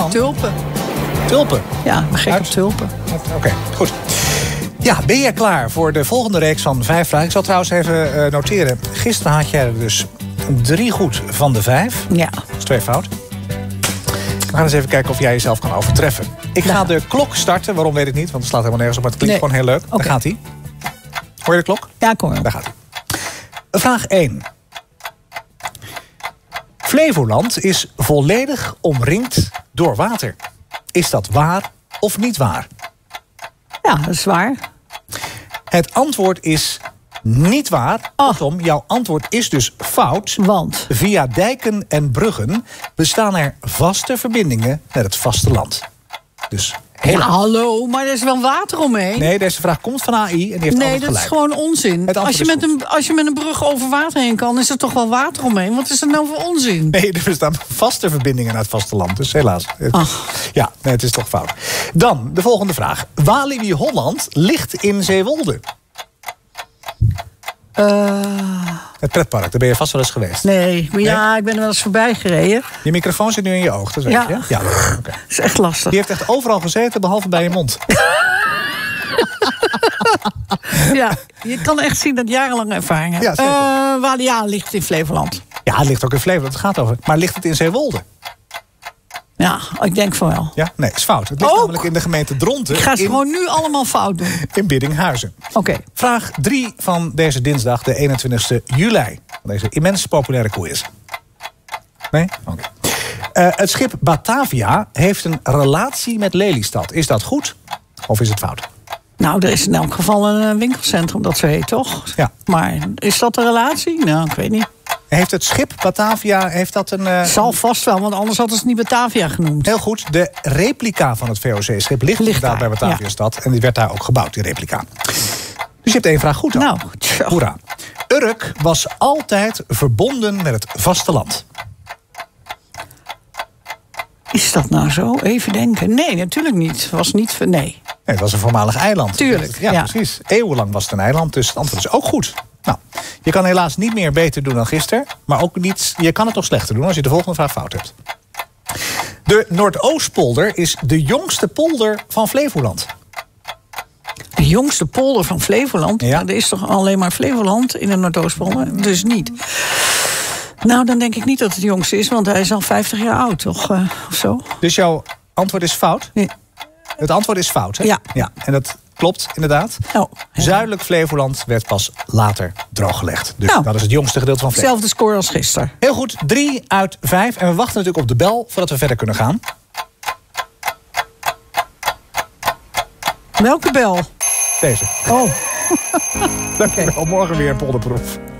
man. Tulpen. Tulpen. Ja, ik ben gek op tulpen. Oké, goed. Ja, ben je klaar voor de volgende reeks van 5 vragen? Ik zal trouwens even noteren. Gisteren had jij er dus 3 goed van de 5. Ja. Dat is 2 fout. We gaan eens even kijken of jij jezelf kan overtreffen. Ik ga de klok starten. Waarom weet ik niet, want het slaat helemaal nergens op. Maar het klinkt gewoon heel leuk. Daar gaat hij. Hoor je de klok? Ja, kom maar. Daar gaat hij. Vraag 1. Flevoland is volledig omringd door water. Is dat waar of niet waar? Ja, dat is waar. Het antwoord is niet waar. Kortom, jouw antwoord is dus fout. Want? Via dijken en bruggen bestaan er vaste verbindingen met het vasteland. Dus Ja, hallo, maar er is wel water omheen. Nee, deze vraag komt van AI en die heeft altijd Nee, dat gelijk. is gewoon onzin. Als je met een brug over water heen kan, is er toch wel water omheen? Wat is dat nou voor onzin? Nee, er bestaan vaste verbindingen naar het vasteland. Dus helaas. Ja, nee, het is toch fout. Dan de volgende vraag. Walibi Holland ligt in Zeewolde. Het pretpark, daar ben je vast wel eens geweest. Nee, maar ja, ik ben er wel eens voorbij gereden. Je microfoon zit nu in je oog, dat weet je. Ja, okay. Dat is echt lastig. Die heeft echt overal gezeten, behalve bij je mond. Ja, je kan echt zien dat ik jarenlang ervaring heb. Ja, zeker. Ja, ligt in Flevoland. Ja, het ligt ook in Flevoland, het gaat over. Maar ligt het in Zeewolde? Ja, ik denk van wel. Ja, nee, is fout. Het ligt namelijk in de gemeente Dronten. Ik ga ze gewoon nu allemaal fout doen. In Biddinghuizen. Oké. Vraag 3 van deze dinsdag, de 21ste juli. Deze immens populaire quiz. Nee? Oké. Het schip Batavia heeft een relatie met Lelystad. Is dat goed of is het fout? Nou, er is in elk geval een winkelcentrum dat zo heet, toch? Ja. Maar is dat een relatie? Nou, ik weet niet. Heeft het schip Batavia, heeft dat een... Zal vast wel, want anders hadden ze het niet Batavia genoemd. Heel goed. De replica van het VOC-schip ligt inderdaad bij Batavia-stad. En die werd daar ook gebouwd, die replica. Dus je hebt 1 vraag goed dan. Nou, hoera. Urk was altijd verbonden met het vasteland. Is dat nou zo? Even denken. Nee, natuurlijk niet. Was niet. Nee. Nee, het was een voormalig eiland. Tuurlijk. Ja, precies. Eeuwenlang was het een eiland, dus het antwoord is ook goed. Nou, je kan helaas niet meer beter doen dan gisteren. Maar ook niet, je kan het toch slechter doen als je de volgende vraag fout hebt. De Noordoostpolder is de jongste polder van Flevoland. De jongste polder van Flevoland? Ja. Er is toch alleen maar Flevoland in de Noordoostpolder? Dus niet. Nou, dan denk ik niet dat het de jongste is, want hij is al 50 jaar oud, toch? Of zo. Dus jouw antwoord is fout? Ja. Het antwoord is fout, hè? Ja. En dat klopt, inderdaad. Oh, Zuidelijk Flevoland werd pas later drooggelegd. Dus dat is het jongste gedeelte van Flevoland. Zelfde score als gisteren. Heel goed, 3 uit 5. En we wachten natuurlijk op de bel voordat we verder kunnen gaan. Welke bel? Deze. Oh. Dankjewel, morgen weer een polderproef.